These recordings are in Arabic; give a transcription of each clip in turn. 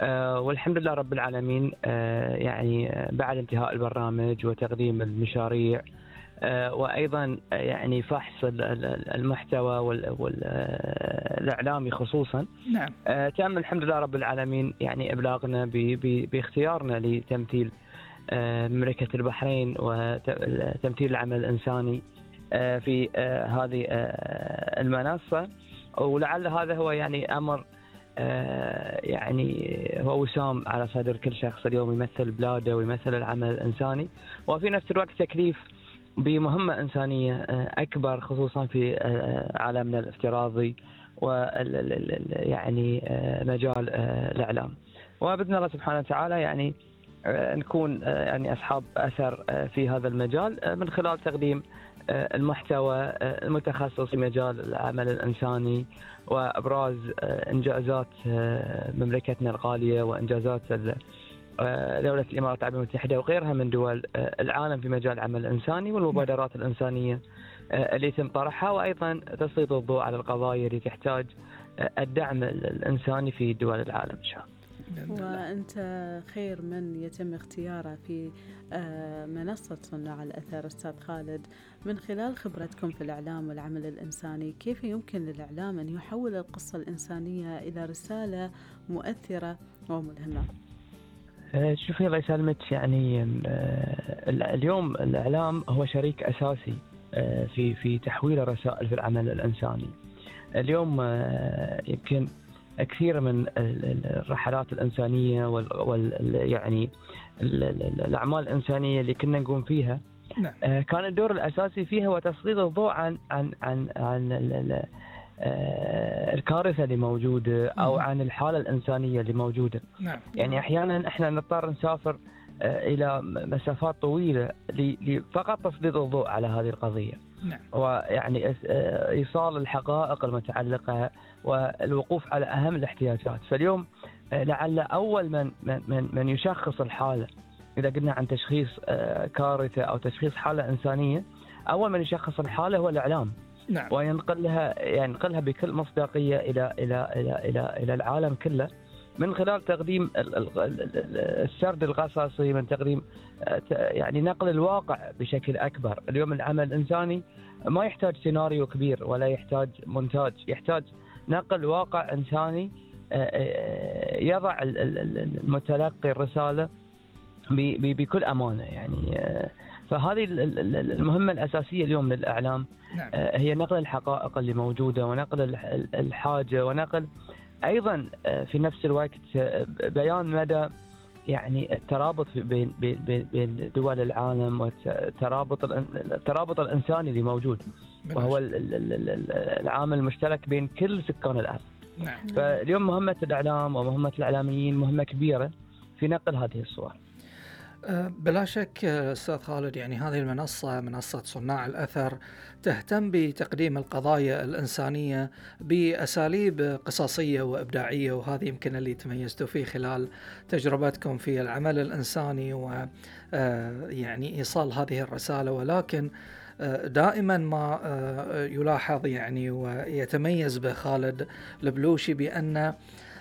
والحمد لله رب العالمين. يعني بعد انتهاء البرنامج وتقديم المشاريع، وأيضا يعني فحص المحتوى والإعلامي خصوصا، نعم. تم الحمد لله رب العالمين يعني إبلاغنا باختيارنا لتمثيل مملكة البحرين وتمثيل العمل الإنساني في هذه المنصة. ولعل هذا هو يعني أمر يعني هو وسام على صدر كل شخص اليوم يمثل بلاده ويمثل العمل الإنساني، وفي نفس الوقت تكليف بمهمة إنسانية أكبر خصوصا في عالمنا الافتراضي يعني مجال الإعلام. وبإذن الله سبحانه وتعالى يعني نكون يعني أصحاب أثر في هذا المجال من خلال تقديم المحتوى المتخصص في مجال العمل الإنساني، وإبراز إنجازات مملكتنا الغالية وإنجازات دولة الإمارات العربية المتحدة وغيرها من دول العالم في مجال العمل الإنساني والمبادرات الإنسانية اللي يتم طرحها، وأيضا تسليط الضوء على القضايا اللي تحتاج الدعم الإنساني في دول العالم إن شاء الله. وأنت خير من يتم اختياره في منصة صناع الأثر. أستاذ خالد، من خلال خبرتكم في الإعلام والعمل الإنساني، كيف يمكن للإعلام أن يحول القصة الإنسانية إلى رسالة مؤثرة وملهمة؟ شوفي الله يسلمك، يعني اليوم الإعلام هو شريك أساسي في تحويل الرسائل في العمل الإنساني. اليوم يمكن كثير من الرحلات الإنسانية يعني الأعمال الإنسانية اللي كنا نقوم فيها، نعم. كان الدور الأساسي فيها هو تسليط الضوء عن الكارثة اللي موجودة أو عن الحالة الإنسانية اللي موجودة. نعم. يعني أحيانا إحنا نضطر نسافر إلى مسافات طويلة فقط تسليط الضوء على هذه القضية. نعم. ويعني إيصال الحقائق المتعلقة والوقوف على أهم الاحتياجات. فاليوم لعل أول من يشخص الحالة، إذا قلنا عن تشخيص كارثة أو تشخيص حالة إنسانية، أول من يشخص الحالة هو الإعلام. نعم. وينقلها بكل مصداقية إلى العالم كله من خلال تقديم السرد القصصي، من تقديم يعني نقل الواقع بشكل أكبر. اليوم العمل الإنساني ما يحتاج سيناريو كبير ولا يحتاج مونتاج، يحتاج نقل واقع إنساني يضع المتلقي الرسالة بكل أمانة. يعني فهذه المهمة الأساسية اليوم للإعلام. نعم. هي نقل الحقائق اللي موجودة، ونقل الحاجة، ونقل أيضا في نفس الوقت بيان مدى يعني الترابط بين دول العالم، والترابط الإنساني اللي موجود، وهو العامل المشترك بين كل سكان الأرض. نعم. فاليوم مهمة الإعلام ومهمة الإعلاميين مهمة كبيرة في نقل هذه الصور. بلا شك أستاذ خالد، يعني هذه منصة صناع الأثر تهتم بتقديم القضايا الإنسانية بأساليب قصصية وإبداعية، وهذه يمكن اللي تميزتوا فيه خلال تجربتكم في العمل الإنساني ويعني إيصال هذه الرسالة. ولكن دائما ما يلاحظ يعني ويتميز بخالد البلوشي بأن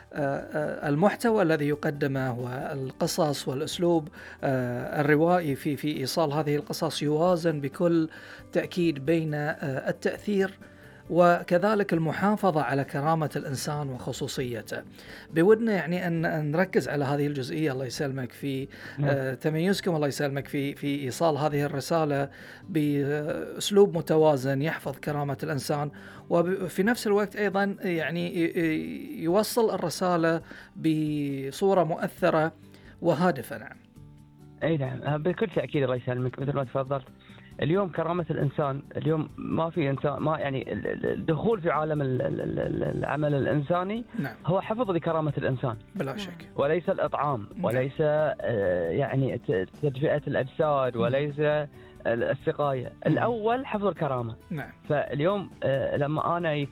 المحتوى الذي يقدمه والقصص والأسلوب الروائي في إيصال هذه القصص يوازن بكل تأكيد بين التأثير وكذلك المحافظة على كرامة الإنسان وخصوصيته. بودنا يعني أن نركز على هذه الجزئية الله يسلمك في تميزكم الله يسلمك في إيصال هذه الرسالة بأسلوب متوازن يحفظ كرامة الإنسان، وفي نفس الوقت أيضا يعني يوصل الرسالة بصورة مؤثرة وهادفة. نعم. أي نعم، بكل تأكيد الله يسلمك. مثل ما تفضلت، اليوم كرامة الإنسان، اليوم ما في إنسان ما يعني الدخول في عالم العمل الإنساني نعم. هو حفظ لكرامة الإنسان بلا شك، وليس الإطعام، وليس يعني تدفئة الأجساد، وليس السقاية. الأول حفظ الكرامة. نعم. فاليوم لما أنا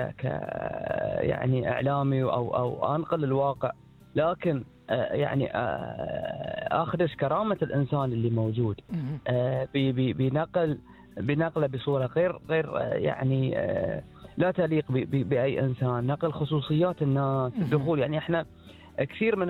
يعني إعلامي أو أنقل الواقع، لكن يعني أخدش كرامة الإنسان اللي موجود بنقله بصورة غير يعني لا تليق بأي إنسان، نقل خصوصيات الناس، الدخول. يعني إحنا كثير من